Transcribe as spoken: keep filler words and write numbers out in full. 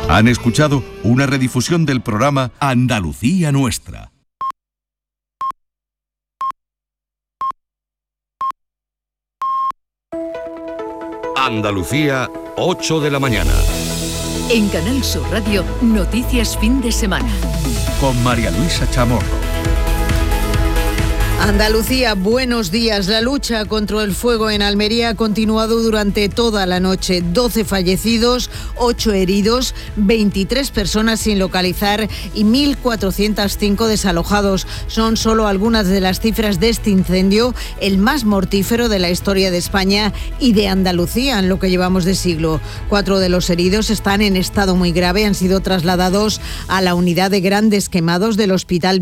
Han escuchado una redifusión del programa Andalucía Nuestra. Andalucía, ocho de la mañana. En Canal Sur Radio, Noticias Fin de Semana. Con María Luisa Chamorro. Andalucía, buenos días. La lucha contra el fuego en Almería ha continuado durante toda la noche. doce fallecidos, ocho heridos, veintitrés personas sin localizar y mil cuatrocientos cinco desalojados. Son solo algunas de las cifras de este incendio, el más mortífero de la historia de España y de Andalucía en lo que llevamos de siglo. Cuatro de los heridos están en estado muy grave, han sido trasladados a la unidad de grandes quemados del Hospital